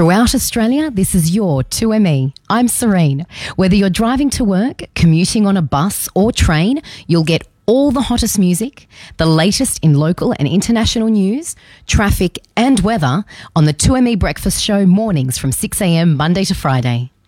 Throughout Australia, this is your 2ME. I'm Serene. Whether you're driving to work, commuting on a bus or train, you'll get all the hottest music, the latest in local and international news, traffic and weather on the 2ME Breakfast Show mornings from 6am Monday to Friday.